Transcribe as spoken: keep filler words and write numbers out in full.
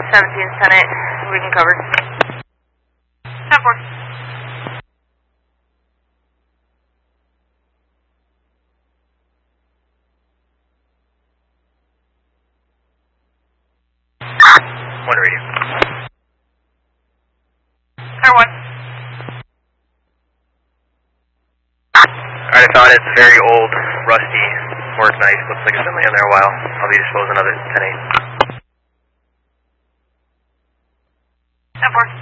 seventeen, ten eight, we can cover. ten four. One radio. Air one. Alright, I found it. It's very old, rusty, work knife. Looks like it's been laying there a while. I'll be disposing of it, ten eight. ten four.